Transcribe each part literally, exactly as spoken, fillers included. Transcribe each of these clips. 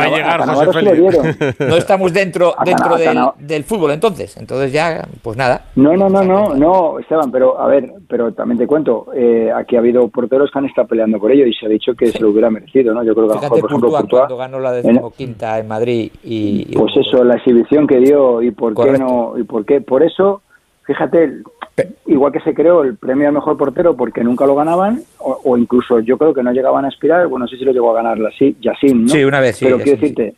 va a llegar José Félix. No estamos dentro, A dentro Cana- a del, Cana- del fútbol entonces. Entonces ya, pues nada. No, no, no, no, no, Esteban, pero a ver, pero también te cuento, eh, aquí ha habido porteros que han estado peleando por ello y se ha dicho que se lo hubiera merecido, ¿no? Yo creo que a lo Fíjate, mejor, por ejemplo, Courtois, Courtois, cuando ganó la decimoquinta en Madrid y... y- pues eso, la exhibición que dio y por Correcto. qué no, y por qué, por eso, fíjate, el- igual que se creó el premio al mejor portero porque nunca lo ganaban, o, o incluso yo creo que no llegaban a aspirar, bueno, no sé si lo llegó a ganar la Yassin, ¿no? Sí, una vez, sí, Pero Yassin, quiero decirte,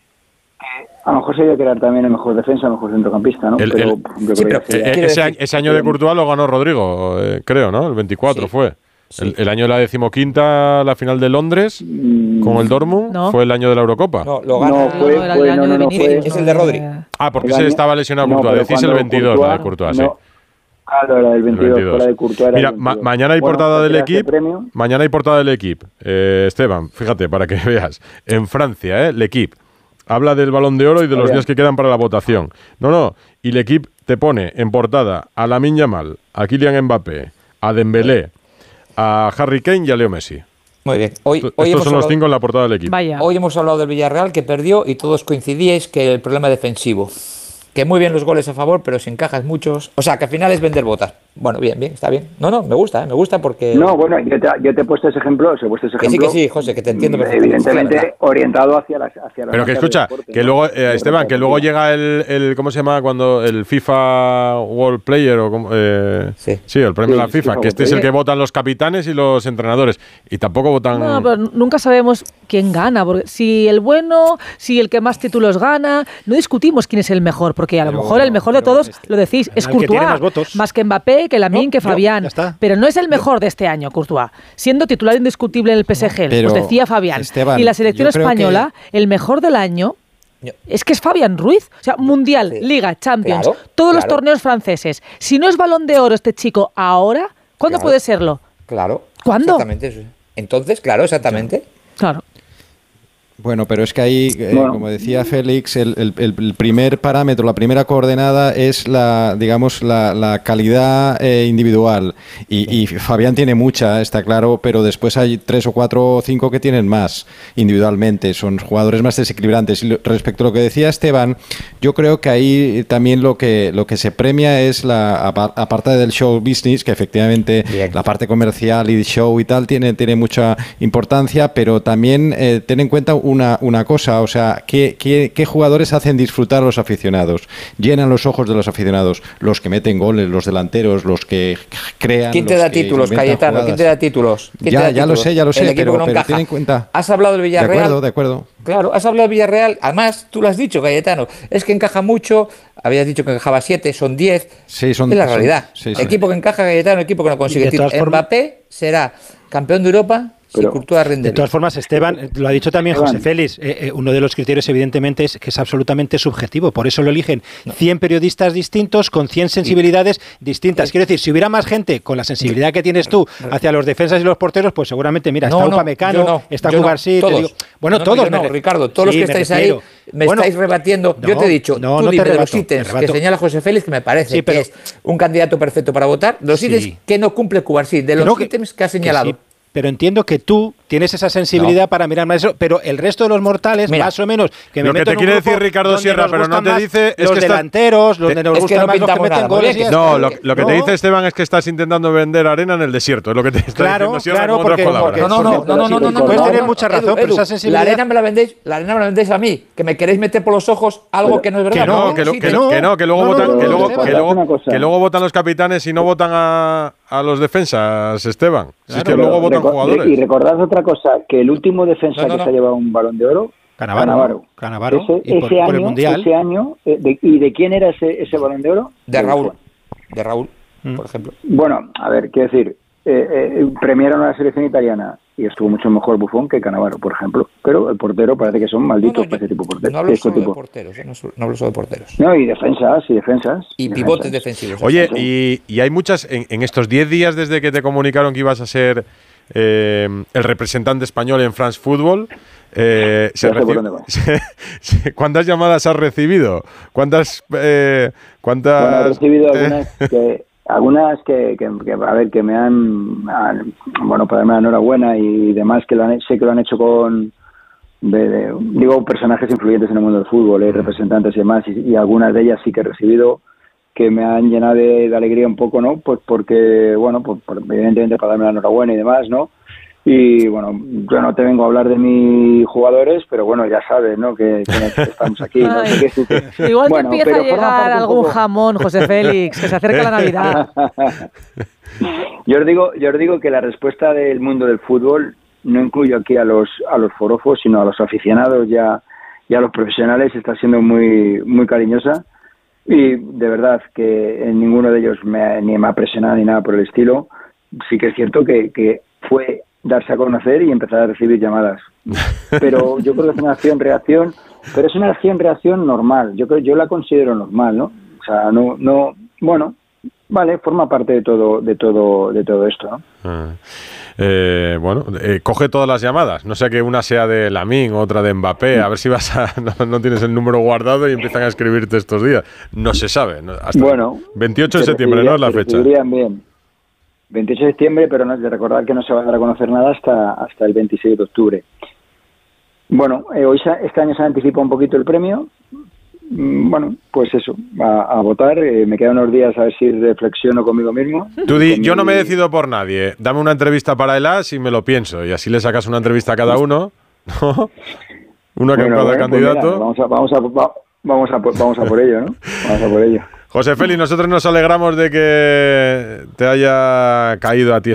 a lo mejor se debe crear también el mejor defensa, el mejor centrocampista, ¿no? El- pero el- yo Sí, creo pero- que sería- Eh, Quiero ese, decir- año, ese año de Courtois lo ganó Rodrigo, eh, creo, ¿no? El veinticuatro Sí. fue. Sí. El, el año de la decimoquinta, la final de Londres, Mm, con el Dortmund, No. fue el año de la Eurocopa. No, lo gana... No, fue- era fue- el año no, no, de no, Vinicius, fue- Es el de Rodri. Ah, porque el se año- estaba lesionado no, Courtois. pero Decís el cuando veintidós, la de Courtois, sí. no, claro, la del veintidós, El veintidós. fue la de Courtois. era Mira, el ma- veintidós. mañana hay Bueno, portada pues del era ese equipo. premio. Mañana hay portada del equipo. Eh, Esteban, fíjate, para que veas. En Francia, ¿eh? El equipo habla del Balón de Oro y de los Bien. días que quedan para la votación. No, no. Y el equipo te pone en portada a Lamine Yamal, a Kylian Mbappé, a Dembélé, a Harry Kane y a Leo Messi. Muy bien. Hoy, Estos hoy son hemos los hablado- cinco en la portada del equipo. Vaya. Hoy hemos hablado del Villarreal que perdió y todos coincidíais que el problema defensivo. Que muy bien los goles a favor, pero si encajas muchos... O sea, que al final es vender botas. Bueno, bien, bien, está bien. No, no, me gusta, ¿eh? Me gusta porque... No, bueno, yo te, yo te he puesto ese ejemplo, os he puesto ese Que sí, ejemplo. que sí, José, que te entiendo mm, perfectamente. Evidentemente Es la verdad. orientado hacia las hacia las Pero que marcas escucha, del deporte, que ¿no? luego, eh, De Esteban, que luego llega el, el, ¿cómo se llama? Cuando el FIFA World Player, o como, eh, Sí. sí, el premio Sí, de la FIFA, FIFA que este es World el que votan los capitanes y los entrenadores. Y tampoco votan... No, pero nunca sabemos quién gana, porque si el bueno, si el que más títulos gana, no discutimos quién es el mejor, porque a lo Pero- mejor el mejor de pero todos, este- lo decís, es el que tiene Courtois, más votos. más que Mbappé, que Lamine, No, que yo, Fabián, ya está. pero no es el mejor de este año, Courtois, siendo titular indiscutible en el P S G, Pero, os decía Fabián, Esteban, y la selección yo creo española, el mejor del año... Yo- Es que es Fabián Ruiz, o sea, Mundial, Sí. Liga, Champions, Claro, todos los claro. torneos franceses. Si no es Balón de Oro este chico ahora, ¿cuándo Claro. puede serlo? Claro. ¿Cuándo? Exactamente eso. Entonces, claro, exactamente. Claro. Bueno, pero es que ahí, eh, Bueno. como decía Félix, el, el- el- el primer parámetro, la primera coordenada es la, digamos, la, la calidad eh, individual. Y, y Fabián tiene mucha, está claro, pero después hay tres o cuatro o cinco que tienen más individualmente. Son jugadores más desequilibrantes. Y lo- respecto a lo que decía Esteban, yo creo que ahí también lo que lo que se premia es la apa- aparte del show business, que efectivamente Bien. la parte comercial y show y tal tiene, tiene mucha importancia, pero también eh, ten en cuenta una, una cosa, o sea, ¿qué, qué, qué jugadores hacen disfrutar a los aficionados? Llenan los ojos de los aficionados, los que meten goles, los delanteros, los que crean. ¿Quién te los da que títulos, inventan Cayetano? ¿Quién jugadas. te da títulos? ¿Quién Ya, te da ya lo títulos? sé, ya lo sé, El equipo pero- que no pero encaja. ten en cuenta. Has hablado del De Villarreal. acuerdo, de acuerdo. Claro, has hablado del Villarreal. Además, tú lo has dicho, Cayetano. Es que encaja mucho. Habías dicho que encajaba siete, son diez. Sí, son- es la son- realidad. sí, sí. Equipo que encaja, Cayetano, equipo que no consigue de todas títulos. formas- Mbappé será campeón de Europa si Pero- Courtois rinde De todas bien. formas, Esteban, eh, lo ha dicho también Esteban. José Félix, eh, eh, uno de los criterios evidentemente es que es absolutamente subjetivo, por eso lo eligen cien periodistas distintos con cien sensibilidades distintas. Quiero decir, si hubiera más gente con la sensibilidad que tienes tú hacia los defensas y los porteros, pues seguramente, mira, No, está no, Upamecano, yo no, está yo no, Cubarsí, te todos. digo- bueno, No, no, todos. yo no, me re- Ricardo, todos Sí, los que me estáis ahí refiero. me Bueno, estáis rebatiendo. yo no, te he dicho, no, tú no te dime los rebato, ítems te que rebato. señala José Félix, que me parece Sí, pero- que es un candidato perfecto para votar. Los Sí. ítems que no cumple Cubarsí, de Que los no, que- ítems que ha que señalado. sí, pero entiendo que tú tienes esa sensibilidad No. para mirar más eso, pero el resto de los mortales, Mira, más o menos, que me lo que meto te en un quiere grupo decir Ricardo donde Sierra, nos pero no gustan te más dice, es los que está- delanteros, donde te- nos es que gustan no más los que pintamos meten nada muy goles. bien, y ya que- No, está. lo, lo que No. te dice Esteban es que estás intentando vender arena en el desierto, es lo que te está Claro, diciendo Sierra claro, con otras porque- palabras. porque- No, no, no, porque- no, no, no, no, no, puedes no, tener no, mucha Edu, razón, pero Edu, esa sensibilidad- La arena me la vendéis, la arena me la vendéis a mí, que me queréis meter por los ojos algo Pero- que no es verdad. Que no, Los que, lo- ítems. que no, que no, que luego No, no, votan, no, que no, luego, Esteban, que haz luego, una cosa. que luego votan los capitanes y no votan a, a los defensas, Esteban. Si es que Pero luego votan reco- jugadores. Y recordad otra cosa, que el último defensa No, no, que no. se ha llevado un Balón de Oro, Cannavaro, Cannavaro, Ese, y por- ese por el año, Mundial. ese año eh, de- ¿y de quién era ese, ese Balón de Oro? De Raúl. Buffon. De Raúl, Mm. por ejemplo. Bueno, a ver, quiero decir, eh, eh, premiaron a la selección italiana y estuvo mucho mejor Buffon que Cannavaro, por ejemplo. Pero el portero parece que son malditos No, no, para ese tipo de porteros. No hablo este solo de tipo. porteros, eh, no, so- no hablo solo de porteros. No, y defensas, y defensas. Y defensas. pivotes defensivos. Oye, exacto. y, y hay muchas, en, en estos diez días desde que te comunicaron que ibas a ser eh, el representante español en France Football, eh, se Ya sé por reci- dónde vas. se- se- ¿cuántas llamadas has recibido? ¿Cuántas? Eh, ¿cuántas Bueno, he recibido eh, algunas que, algunas que, que, que, a ver, que me han, han- bueno, para darme la enhorabuena y demás, que lo han, sé que lo han hecho con, de, de, digo, personajes influyentes en el mundo del fútbol, eh, representantes y demás, y, y algunas de ellas sí que he recibido que me han llenado de, de alegría un poco, ¿no? Pues porque, bueno, pues por, evidentemente para darme la enhorabuena y demás, ¿no? Y bueno, yo no te vengo a hablar de mis jugadores, pero bueno, ya sabes, ¿no? Que, que estamos aquí. ¿no? Ay, que, que, igual bueno, te empieza a llegar algún poco... jamón, José Félix, que se acerca la Navidad. yo os digo, yo os digo que la respuesta del mundo del fútbol no incluyo aquí a los a los forofos, sino a los aficionados y a, y a los profesionales, está siendo muy muy cariñosa. Y de verdad que en ninguno de ellos me, ni me ha presionado ni nada por el estilo. Sí que es cierto que, que fue darse a conocer y empezar a recibir llamadas. Pero yo creo que es una acción-reacción, pero es una acción-reacción normal. Yo creo, yo la considero normal, ¿no? O sea, no, no, bueno, vale, forma parte de todo, de todo, de todo esto, ¿no? Ah. Eh, bueno, eh, coge todas las llamadas, no sé que una sea de Lamine, otra de Mbappé, a ver si vas a no, no tienes el número guardado y empiezan a escribirte estos días. No se sabe. No, hasta bueno, veintiocho de septiembre, ¿no es la fecha? Bien. veintiocho de septiembre, pero no es de recordar que no se va a dar a conocer nada hasta hasta el veintiséis de octubre. Bueno, eh, hoy se, este año se anticipa un poquito el premio. Bueno, pues eso, a, a votar. Eh, me quedan unos días a ver si reflexiono conmigo mismo. Tú di, yo no me decido por nadie. Dame una entrevista para el A S y me lo pienso. Y así le sacas una entrevista a cada uno, ¿no? Uno a bueno, cada bueno, candidato. Pues mira, vamos, a, vamos, a, vamos, a, vamos a por ello, ¿no? Vamos a por ello. José Félix, nosotros nos alegramos de que te haya caído a ti